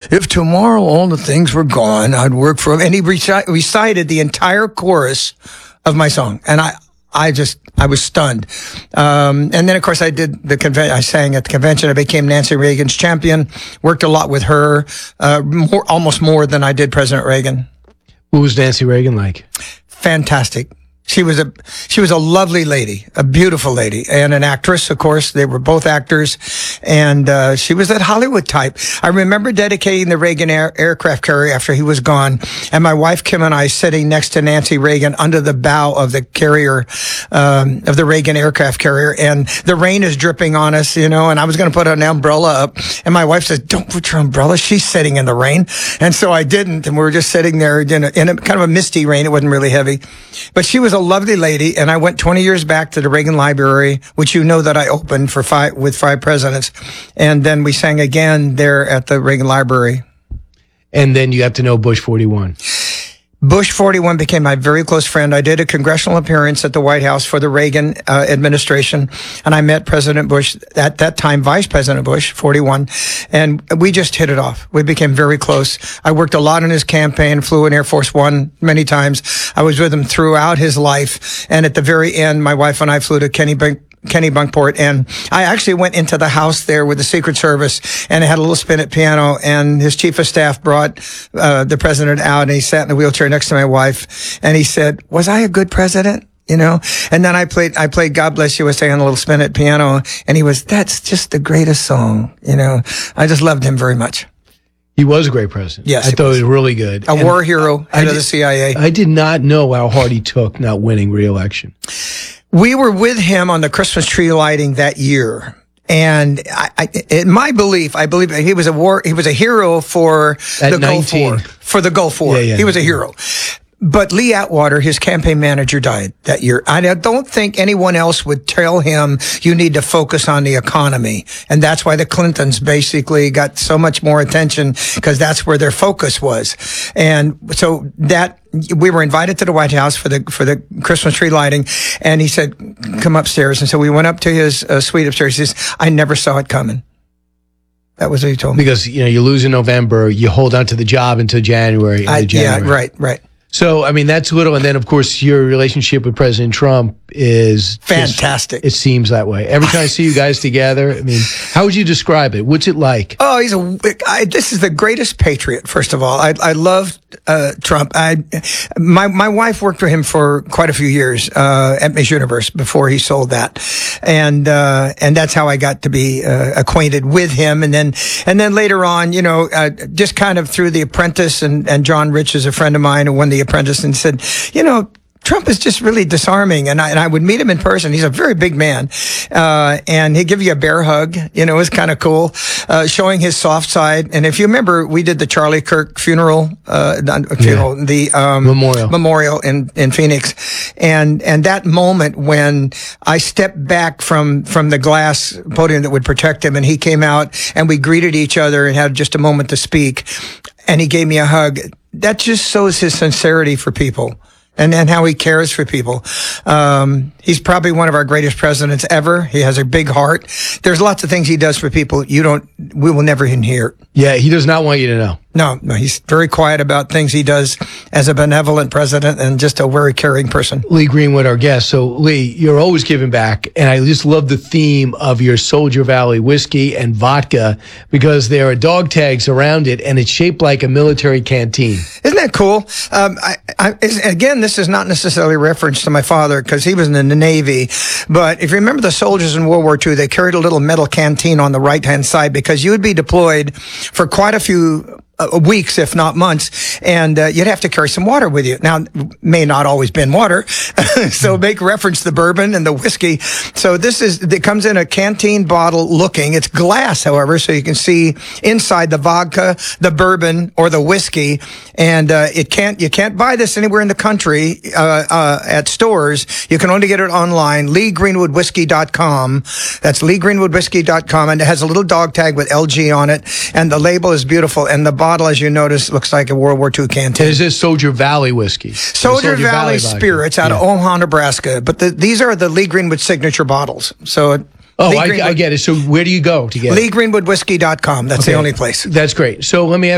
If tomorrow all the things were gone, I'd work for him. And he recited the entire chorus of my song. And I was stunned. And then, of course, I did the convention. I sang at the convention. I became Nancy Reagan's champion. Worked a lot with her, almost more than I did President Reagan. What was Nancy Reagan like? Fantastic. She was a lovely lady, a beautiful lady, and an actress, of course. They were both actors, and she was that Hollywood type. I remember dedicating the Reagan aircraft carrier after he was gone, and my wife Kim and I sitting next to Nancy Reagan under the bow of the carrier, of the Reagan aircraft carrier, and the rain is dripping on us, and I was going to put an umbrella up, and my wife says, "Don't put your umbrella. She's sitting in the rain." And so I didn't, and we were just sitting there in a kind of a misty rain. It wasn't really heavy, but she was a lovely lady, and I went 20 years back to the Reagan Library, which that I opened with 5 presidents, and then we sang again there at the Reagan Library. And then you got to know Bush 41. Bush 41 became my very close friend. I did a congressional appearance at the White House for the Reagan administration, and I met President Bush, at that time Vice President Bush 41, and we just hit it off. We became very close. I worked a lot in his campaign, flew in Air Force One many times. I was with him throughout his life, and at the very end, my wife and I flew to Kennebunkport, and I actually went into the house there with the Secret Service, and it had a little spinet piano, and his chief of staff brought the president out, and he sat in the wheelchair next to my wife, and he said, "Was I a good president?" And then I played God Bless USA on a little spinet piano, and that's just the greatest song, I just loved him very much. He was a great president. Yes, I thought he was really good. A war hero, head of the CIA. I did not know how hard he took not winning re-election. We were with him on the Christmas tree lighting that year. And in my belief, I believe he was a hero for the Gulf War. For the Gulf War. Yeah. He was a hero. But Lee Atwater, his campaign manager, died that year. I don't think anyone else would tell him you need to focus on the economy. And that's why the Clintons basically got so much more attention, because that's where their focus was. And so we were invited to the White House for the Christmas tree lighting, and he said, "Come upstairs." And so we went up to his suite upstairs. He says, "I never saw it coming." That was what he told me. Because, you lose in November, you hold on to the job until January. Yeah, right. So, that's little. And then, of course, your relationship with President Trump is fantastic. It seems that way. Every time I see you guys together, how would you describe it? What's it like? Oh, this is the greatest patriot, first of all. I love Trump. My wife worked for him for quite a few years at Miss Universe before he sold that. And that's how I got to be acquainted with him. And then later on, just kind of through The Apprentice, and John Rich is a friend of mine who won The Apprentice, and said, Trump is just really disarming. And I would meet him in person. He's a very big man. And he'd give you a bear hug. It was kind of cool, showing his soft side. And if you remember, we did the Charlie Kirk funeral, memorial in Phoenix. And that moment when I stepped back from the glass podium that would protect him, and he came out, and we greeted each other and had just a moment to speak, and he gave me a hug. That just shows his sincerity for people. And how he cares for people. He's probably one of our greatest presidents ever. He has a big heart. There's lots of things he does for people we will never even hear. Yeah, he does not want you to know. No, he's very quiet about things he does as a benevolent president, and just a very caring person. Lee Greenwood, our guest. So, Lee, you're always giving back, and I just love the theme of your Soldier Valley whiskey and vodka, because there are dog tags around it, and it's shaped like a military canteen. Isn't that cool? Again, this is not necessarily a reference to my father, because he was in the Navy, but if you remember the soldiers in World War II, they carried a little metal canteen on the right-hand side, because you would be deployed for quite a few weeks, if not months, and you'd have to carry some water with you. Now, may not always been water, so make reference to the bourbon and the whiskey. So it comes in a canteen bottle looking. It's glass, however, so you can see inside the vodka, the bourbon, or the whiskey. And you can't buy this anywhere in the country at stores. You can only get it online, LeeGreenwoodWhiskey.com. That's LeeGreenwoodWhiskey.com, and it has a little dog tag with LG on it, and the label is beautiful, and the bottle, as you notice, looks like a World War II canteen. Is this Soldier Valley whiskey? Soldier Valley Spirits out of Omaha, Nebraska. But these are the Lee Greenwood signature bottles. So I get it. So where do you go to get it? LeeGreenwoodWhiskey.com. That's the only place. That's great. So let me ask